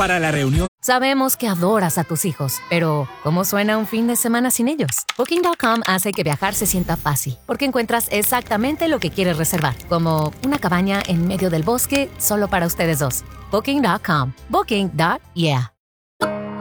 para la reunión. Sabemos que adoras a tus hijos, pero ¿cómo suena un fin de semana sin ellos? Booking.com hace que viajar se sienta fácil, porque encuentras exactamente lo que quieres reservar, como una cabaña en medio del bosque solo para ustedes dos. Booking.com. Booking.yeah.